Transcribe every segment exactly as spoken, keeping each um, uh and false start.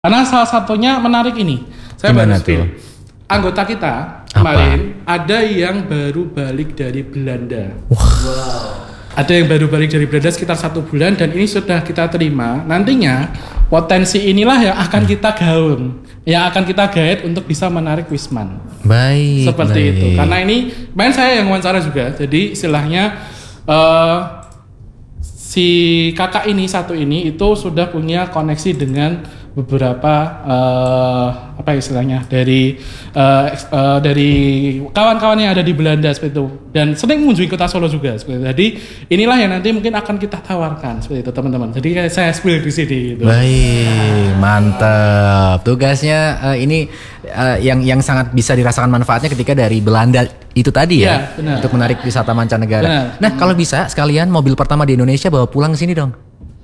Karena salah satunya menarik ini. Saya Gimana baru spill. tuh? Anggota kita kemarin ada yang baru balik dari Belanda. Wow. Ada yang baru balik dari Belanda sekitar satu bulan dan ini sudah kita terima. Nantinya potensi inilah yang akan kita gaun, yang akan kita guide untuk bisa menarik Wisman. Baik. Seperti baik. itu. Karena ini main saya yang wawancara juga. Jadi istilahnya uh, si kakak ini satu ini itu sudah punya koneksi dengan beberapa uh, apa istilahnya dari uh, uh, dari kawan-kawan yang ada di Belanda seperti itu dan sering mengunjungi kota Solo juga seperti itu. Jadi inilah yang nanti mungkin akan kita tawarkan seperti itu teman-teman. Jadi saya spill di sini. Gitu. Baik, mantap. Tugasnya uh, ini uh, yang yang sangat bisa dirasakan manfaatnya ketika dari Belanda itu tadi ya, ya untuk menarik wisata mancanegara. Benar. Nah hmm. kalau bisa sekalian mobil pertama di Indonesia bawa pulang sini dong.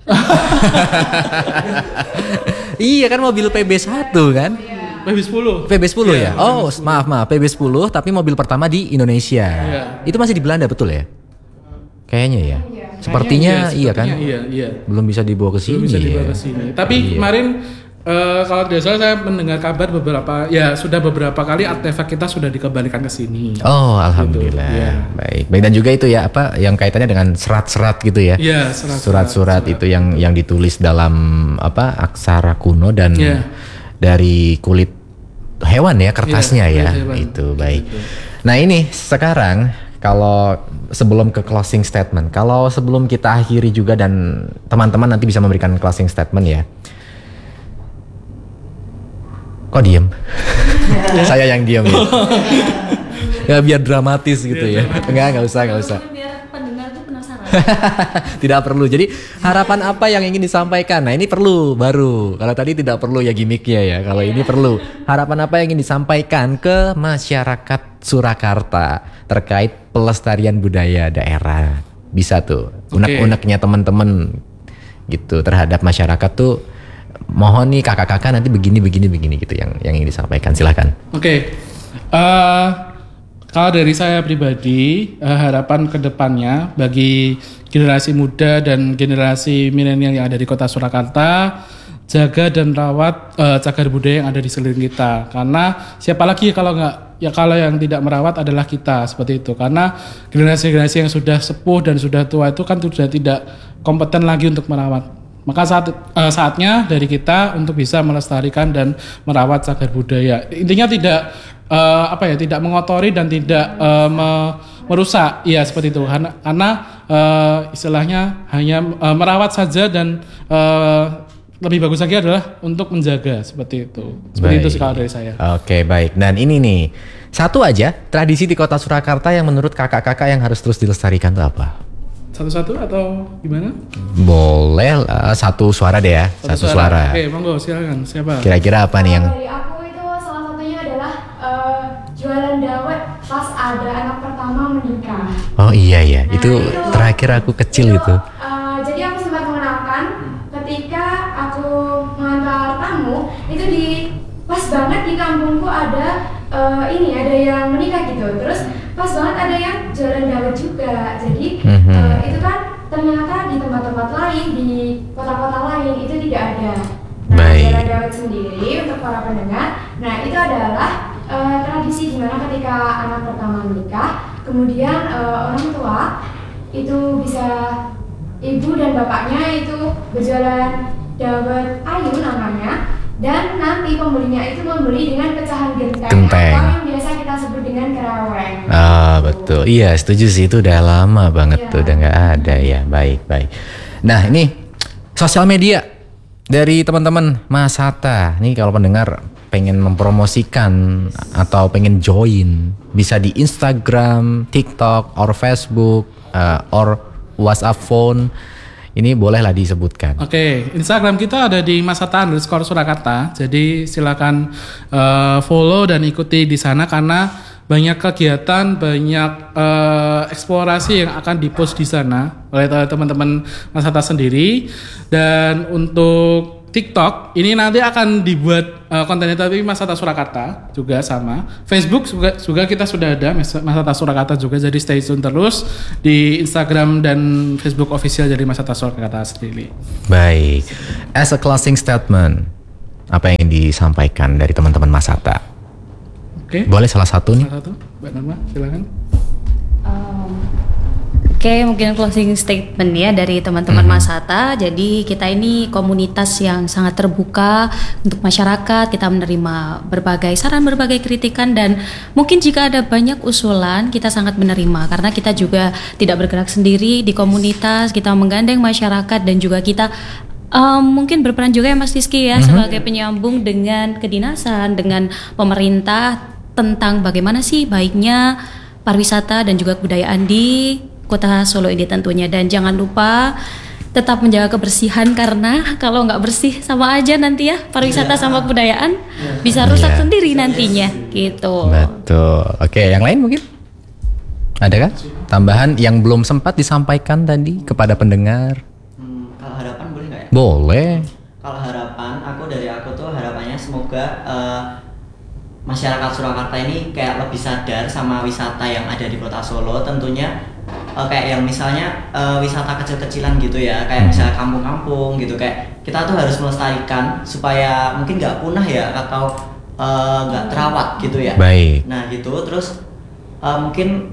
Iya kan mobil P B satu kan? P B sepuluh. P B sepuluh ya? ya? Oh P B sepuluh. maaf maaf P B sepuluh tapi mobil pertama di Indonesia. Ya. Itu masih di Belanda betul ya? Kayaknya ya. Sepertinya iya, iya kan? Iya, iya. Belum bisa dibawa ke sini. Belum bisa dibawa ya. ke sini. Tapi iya. kemarin uh, kalau tidak salah saya mendengar kabar beberapa ya sudah beberapa kali artefak kita sudah dikembalikan ke sini. Oh, alhamdulillah. Gitu, ya. Baik. Baik dan juga itu ya apa yang kaitannya dengan serat-serat gitu ya. Iya, surat-surat itu yang yang ditulis dalam apa aksara kuno dan ya. dari kulit hewan ya kertasnya ya. ya Itu baik. Itu. Nah, ini sekarang kalau sebelum ke closing statement, kalau sebelum kita akhiri juga dan teman-teman nanti bisa memberikan closing statement ya. Kok diem? Saya yang diem ya. Ya biar dramatis gitu ya. Enggak, enggak usah, enggak usah. Biar pendengar tuh penasaran. Tidak perlu. Jadi harapan apa yang ingin disampaikan? Nah ini perlu baru. Kalau tadi tidak perlu ya gimmicknya ya. Kalau ini perlu. Harapan apa yang ingin disampaikan ke masyarakat Surakarta terkait pelestarian budaya daerah? Bisa tuh. Unek-uneknya teman-teman gitu terhadap masyarakat tuh. Mohon nih kakak-kakak nanti begini begini begini gitu yang yang ingin disampaikan, silakan. Oke, okay. uh, kalau dari saya pribadi uh, harapan kedepannya bagi generasi muda dan generasi milenial yang ada di kota Surakarta, jaga dan rawat uh, cagar budaya yang ada di sekeliling kita. Karena siapa lagi kalau nggak ya kalau yang tidak merawat adalah kita seperti itu. Karena generasi-generasi yang sudah sepuh dan sudah tua itu kan sudah tidak kompeten lagi untuk merawat. Maka saat, uh, saatnya dari kita untuk bisa melestarikan dan merawat cagar budaya. Intinya tidak uh, apa ya, tidak mengotori dan tidak uh, me- merusak. Iya seperti itu. Karena, karena uh, istilahnya hanya uh, merawat saja dan uh, lebih bagus lagi adalah untuk menjaga seperti itu. Seperti baik. Itu sekali dari saya. Oke baik. Dan ini nih satu aja tradisi di kota Surakarta yang menurut kakak-kakak yang harus terus dilestarikan itu apa? Satu-satu atau gimana? Boleh uh, satu suara deh ya, satu, satu suara. suara. Oke, monggo silakan. Siapa? Kira-kira apa nih yang? Dari aku itu salah satunya adalah uh, jualan dawet pas ada anak pertama menikah. Oh iya ya, Nah, itu, itu terakhir aku kecil itu. itu. Uh, jadi aku sempat mengenalkan ketika aku mengantar tamu itu di pas banget di kampungku ada uh, ini ada yang menikah gitu. Terus pas banget ada yang jualan dawet juga. Jadi mm-hmm. uh, itu kan ternyata di tempat-tempat lain di kota-kota lain itu tidak ada. Nah, Baik. jualan dawet sendiri untuk para pendengar. Nah itu adalah uh, tradisi dimana ketika anak pertama menikah, kemudian uh, orang tua itu bisa ibu dan bapaknya itu berjualan dawet ayu namanya. Dan nanti pembelinya itu membeli dengan pecahan genteng, genteng. Atau yang biasa kita sebut dengan keraweng. Ah betul, iya setuju sih itu udah lama banget ya. Tuh udah nggak ada ya. Baik baik. Nah ini sosial media dari teman-teman Mas Hatta. Nih kalau pendengar pengen mempromosikan atau pengen join bisa di Instagram, TikTok, or Facebook, uh, or WhatsApp phone. Ini bolehlah disebutkan. Oke, okay. Instagram kita ada di Masata underscore Surakarta. Jadi silakan uh, follow dan ikuti di sana karena banyak kegiatan, banyak uh, eksplorasi yang akan dipost di sana oleh teman-teman Masata sendiri. Dan untuk TikTok ini nanti akan dibuat uh, kontennya tapi Masata Surakarta juga sama. Facebook juga, juga kita sudah ada Masata Surakarta juga, jadi stay tune terus di Instagram dan Facebook official dari Masata Surakarta sendiri. Baik. As a closing statement, apa yang disampaikan dari teman-teman Mas Hatta? Oke. Boleh salah satu nih? Salah satu, Mbak Norma, silakan. Um, Oke, okay, mungkin closing statement ya dari teman-teman Mhm. Mas Hatta. Jadi kita ini komunitas yang sangat terbuka untuk masyarakat. Kita menerima berbagai saran, berbagai kritikan, dan mungkin jika ada banyak usulan kita sangat menerima karena kita juga tidak bergerak sendiri di komunitas. Kita menggandeng masyarakat dan juga kita um, mungkin berperan juga ya Mas Rizky ya, Mhm. sebagai penyambung dengan kedinasan, dengan pemerintah tentang bagaimana sih baiknya pariwisata dan juga kebudayaan di Kota Solo ini tentunya. Dan jangan lupa tetap menjaga kebersihan karena kalau nggak bersih sama aja nanti ya pariwisata sama kebudayaan bisa rusak Iya. sendiri nantinya gitu. Betul. Oke, yang lain mungkin? Ada kan? Tambahan yang belum sempat disampaikan tadi kepada pendengar? Hmm, kalau harapan boleh nggak ya? Boleh. Kalau harapan, aku dari aku tuh harapannya semoga eh, masyarakat Surakarta ini kayak lebih sadar sama wisata yang ada di Kota Solo. Tentunya eh, kayak yang misalnya eh, wisata kecil-kecilan gitu ya, kayak misalnya kampung-kampung gitu. Kayak kita tuh harus melestarikan supaya mungkin nggak punah ya atau eh, nggak terawat gitu ya. Baik. Nah gitu, terus eh, mungkin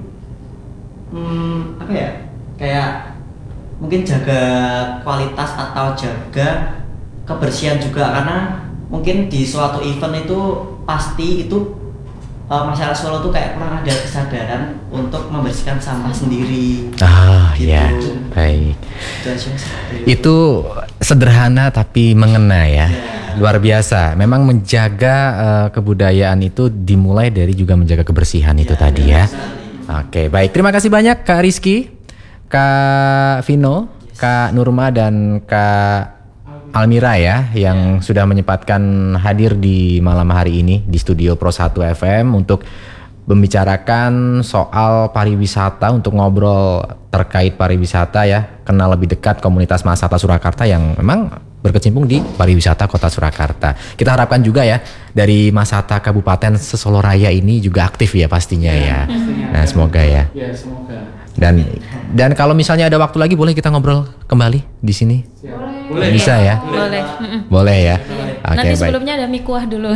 hmm, apa ya? Kayak mungkin jaga kualitas atau jaga kebersihan juga, karena mungkin di suatu event itu pasti itu uh, masyarakat Solo tuh kayak kurang ada kesadaran untuk membersihkan sampah sendiri. Ah, Gitu. ya. Baik. Itu aja, Mas. Itu sederhana tapi mengena ya. Luar biasa. Memang menjaga uh, kebudayaan itu dimulai dari juga menjaga kebersihan itu tadi ya. Oke, baik. Terima kasih banyak Kak Rizky, Kak Vino, Kak Nurma, dan Kak Almira ya yang sudah menyempatkan hadir di malam hari ini di studio Pro satu F M untuk membicarakan soal pariwisata, untuk ngobrol terkait pariwisata ya, kenal lebih dekat komunitas Mas Hatta Surakarta yang memang berkecimpung di pariwisata Kota Surakarta. Kita harapkan juga ya dari Mas Hatta Kabupaten Sesoloraya ini juga aktif ya pastinya ya. Nah, semoga ya. Ya, semoga. Dan dan kalau misalnya ada waktu lagi boleh kita ngobrol kembali di sini. Boleh. Bisa ya? Boleh. Mm-mm. Boleh ya. Oke, Nanti baik. sebelumnya ada mie kuah dulu.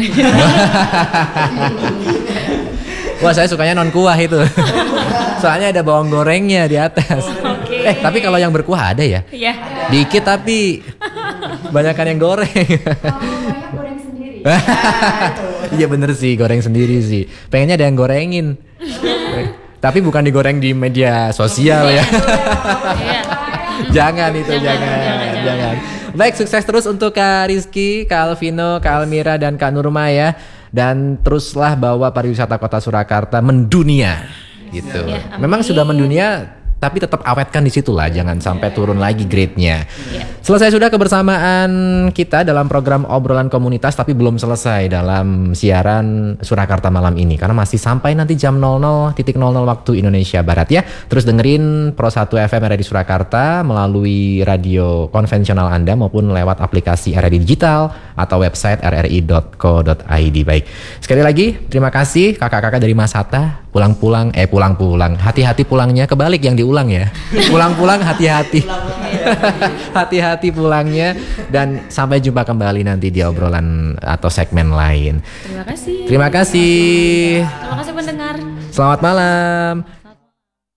Wah, saya sukanya non kuah itu. Soalnya ada bawang gorengnya di atas. Oke. Eh, tapi kalau yang berkuah ada ya? Iya. Dikit tapi banyakan yang goreng. Kalau banyak goreng sendiri. Iya bener sih, goreng sendiri sih. Pengennya ada yang gorengin. Tapi bukan digoreng di media sosial ya. Iya. Jangan itu, Jangan, jangan, jangan, jangan, jangan. Baik, sukses terus untuk Kak Rizky, Kak Alvino, Kak Almira, dan Kak Nurma ya. Dan teruslah bawa pariwisata Kota Surakarta mendunia gitu. Ya, amin. Memang sudah mendunia, tapi tetap awetkan di situ lah, jangan sampai turun lagi grade-nya. Ya. Selesai sudah kebersamaan kita dalam program obrolan komunitas, tapi belum selesai dalam siaran Surakarta malam ini karena masih sampai nanti jam nol nol nol nol waktu Indonesia Barat ya. Terus dengerin Pro satu F M R R I Surakarta melalui radio konvensional Anda maupun lewat aplikasi R R I Digital atau website r r i dot co dot i d. Baik. Sekali lagi terima kasih kakak-kakak dari Mas Hatta. Pulang-pulang eh pulang-pulang. Hati-hati pulangnya, kebalik yang diulang ya. Pulang-pulang hati-hati. Hati-hati pulangnya, dan sampai jumpa kembali nanti di obrolan atau segmen lain. Terima kasih. Terima kasih. Terima kasih pendengar. Selamat malam.